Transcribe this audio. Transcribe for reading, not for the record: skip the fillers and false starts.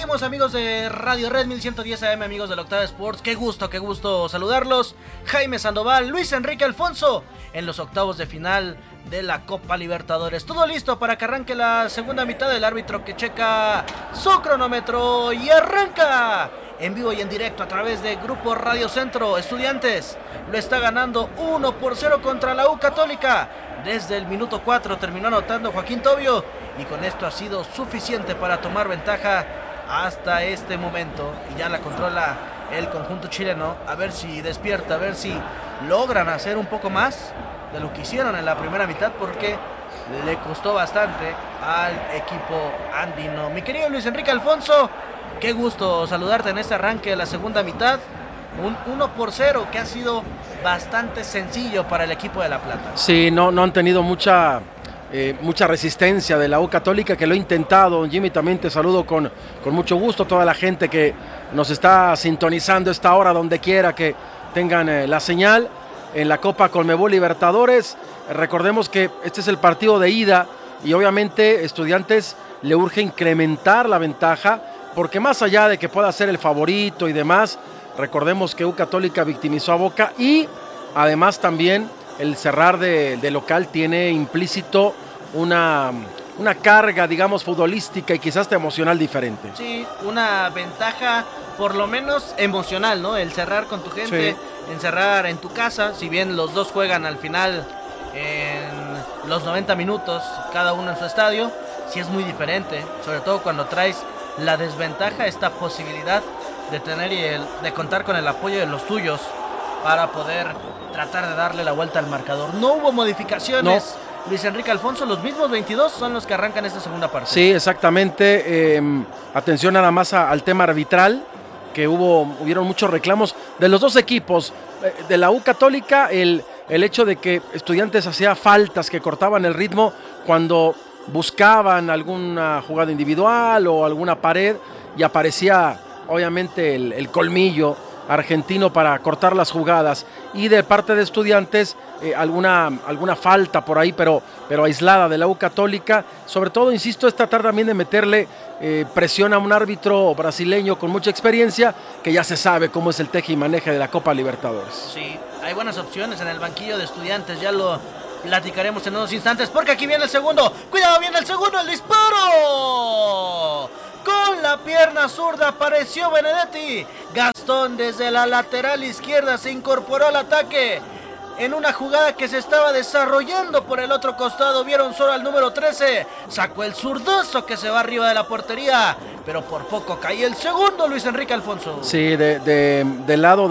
seguimos, amigos de Radio Red 1110 AM, amigos del Octava Sports. Qué gusto saludarlos. Jaime Sandoval, Luis Enrique Alfonso, en los octavos de final de la Copa Libertadores. Todo listo para que arranque la segunda mitad. Del árbitro que checa su cronómetro y arranca en vivo y en directo a través de Grupo Radio Centro. Estudiantes lo está ganando 1-0 contra la U Católica. Desde el minuto 4 terminó anotando Joaquín Tobio y con esto ha sido suficiente para tomar ventaja hasta este momento. Y ya la controla el conjunto chileno. A ver si despierta, a ver si logran hacer un poco más de lo que hicieron en la primera mitad, porque le costó bastante al equipo andino. Mi querido Luis Enrique Alfonso, qué gusto saludarte en este arranque de la segunda mitad. Un 1-0 que ha sido bastante sencillo para el equipo de La Plata. Sí, no han tenido mucha resistencia de la U Católica, que lo ha intentado. Jimmy, también te saludo con mucho gusto. Toda la gente que nos está sintonizando esta hora, donde quiera que tengan la señal en la Copa Conmebol Libertadores. Recordemos que este es el partido de ida y obviamente Estudiantes le urge incrementar la ventaja, porque más allá de que pueda ser el favorito y demás, recordemos que U Católica victimizó a Boca y además también el cerrar de local tiene implícito una carga, digamos, futbolística y quizás hasta emocional diferente. Sí, una ventaja por lo menos emocional, ¿no? El cerrar con tu gente, sí. Encerrar en tu casa, si bien los dos juegan al final en los 90 minutos, cada uno en su estadio, sí es muy diferente, sobre todo cuando traes la desventaja, esta posibilidad de tener y de contar con el apoyo de los tuyos para poder tratar de darle la vuelta al marcador. No hubo modificaciones, no. Luis Enrique Alfonso, los mismos 22 son los que arrancan esta segunda parte. Sí, exactamente. Atención nada más al tema arbitral, que hubieron muchos reclamos de los dos equipos. De la U Católica, el hecho de que Estudiantes hacía faltas que cortaban el ritmo cuando buscaban alguna jugada individual o alguna pared y aparecía obviamente el colmillo argentino para cortar las jugadas, y de parte de Estudiantes alguna falta por ahí, pero aislada de la U Católica. Sobre todo, insisto, es tratar también de meterle presión a un árbitro brasileño con mucha experiencia, que ya se sabe cómo es el teje y maneje de la Copa Libertadores. Sí, hay buenas opciones en el banquillo de Estudiantes, ya lo platicaremos en unos instantes, porque aquí viene el segundo. ¡Cuidado, viene el segundo, el disparo! Con la pierna zurda apareció Benedetti. Gastón desde la lateral izquierda se incorporó al ataque en una jugada que se estaba desarrollando por el otro costado. Vieron solo al número 13. Sacó el zurdazo que se va arriba de la portería, pero por poco cae el segundo, Luis Enrique Alfonso. Sí, del lado